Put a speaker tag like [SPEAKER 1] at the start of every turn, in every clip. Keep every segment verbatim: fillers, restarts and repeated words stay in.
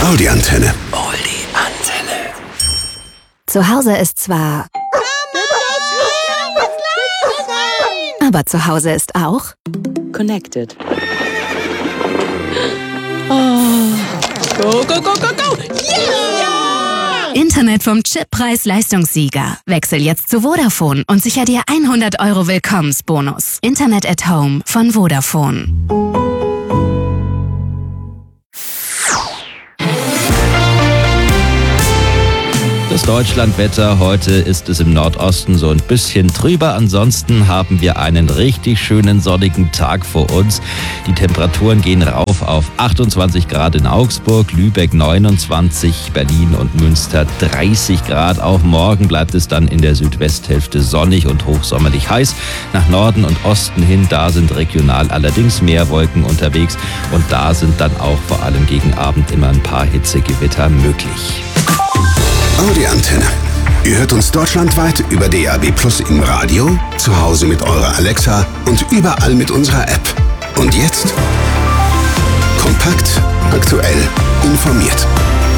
[SPEAKER 1] Audi-Antenne.
[SPEAKER 2] Audi-Antenne.
[SPEAKER 3] Zu Hause ist zwar... Aber zu Hause ist auch...
[SPEAKER 2] Connected.
[SPEAKER 4] Oh. Go, go, go, go, go! Yeah!
[SPEAKER 3] Internet vom Chippreis-Leistungssieger. Wechsel jetzt zu Vodafone und sicher dir hundert Euro Willkommensbonus. Internet at Home von Vodafone.
[SPEAKER 5] Das Deutschlandwetter, heute ist es im Nordosten so ein bisschen trüber. Ansonsten haben wir einen richtig schönen sonnigen Tag vor uns. Die Temperaturen gehen rauf auf achtundzwanzig Grad in Augsburg, Lübeck neunundzwanzig, Berlin und Münster dreißig Grad. Auch morgen bleibt es dann in der Südwesthälfte sonnig und hochsommerlich heiß. Nach Norden und Osten hin, da sind regional allerdings mehr Wolken unterwegs. Und da sind dann auch vor allem gegen Abend immer ein paar Hitzegewitter möglich.
[SPEAKER 1] Audi-Antenne. Ihr hört uns deutschlandweit über D A B Plus im Radio, zu Hause mit eurer Alexa und überall mit unserer App. Und jetzt kompakt, aktuell, informiert.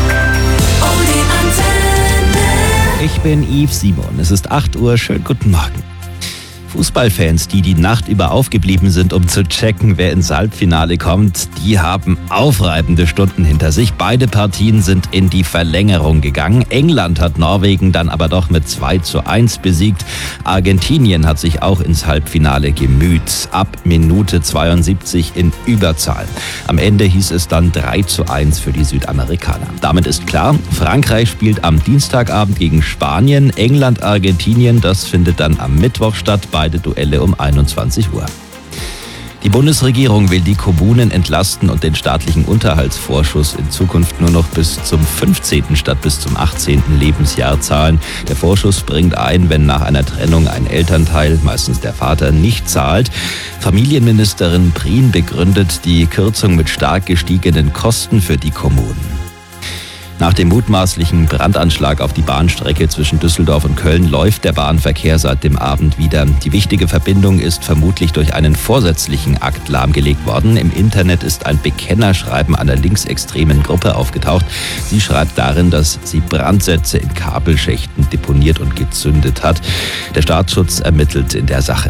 [SPEAKER 5] Audi-Antenne. Ich bin Yves Simon. Es ist acht Uhr. Schönen guten Morgen. Fußballfans, die die Nacht über aufgeblieben sind, um zu checken, wer ins Halbfinale kommt, die haben aufreibende Stunden hinter sich. Beide Partien sind in die Verlängerung gegangen. England hat Norwegen dann aber doch mit zwei zu eins besiegt. Argentinien hat sich auch ins Halbfinale gemüht. Ab Minute zweiundsiebzig in Überzahl. Am Ende hieß es dann drei zu eins für die Südamerikaner. Damit ist klar, Frankreich spielt am Dienstagabend gegen Spanien. England, Argentinien, das findet dann am Mittwoch statt. Beide Duelle um einundzwanzig Uhr. Die Bundesregierung will die Kommunen entlasten und den staatlichen Unterhaltsvorschuss in Zukunft nur noch bis zum fünfzehnten statt bis zum achtzehnten Lebensjahr zahlen. Der Vorschuss bringt ein, wenn nach einer Trennung ein Elternteil, meistens der Vater, nicht zahlt. Familienministerin Prien begründet die Kürzung mit stark gestiegenen Kosten für die Kommunen. Nach dem mutmaßlichen Brandanschlag auf die Bahnstrecke zwischen Düsseldorf und Köln läuft der Bahnverkehr seit dem Abend wieder. Die wichtige Verbindung ist vermutlich durch einen vorsätzlichen Akt lahmgelegt worden. Im Internet ist ein Bekennerschreiben einer linksextremen Gruppe aufgetaucht. Sie schreibt darin, dass sie Brandsätze in Kabelschächten deponiert und gezündet hat. Der Staatsschutz ermittelt in der Sache.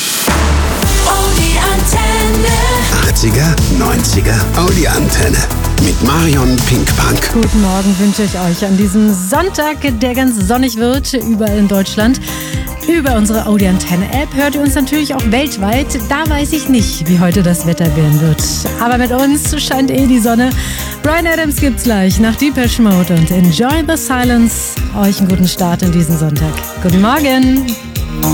[SPEAKER 1] achtziger, neunziger, Audi-Antenne. Mit Marion Pinkpunk.
[SPEAKER 4] Guten Morgen wünsche ich euch an diesem Sonntag, der ganz sonnig wird, überall in Deutschland. Über unsere Audi-Antenne-App hört ihr uns natürlich auch weltweit. Da weiß ich nicht, wie heute das Wetter werden wird. Aber mit uns scheint eh die Sonne. Bryan Adams gibt's gleich nach Depeche Mode und Enjoy the Silence. Euch einen guten Start in diesen Sonntag. Guten Morgen.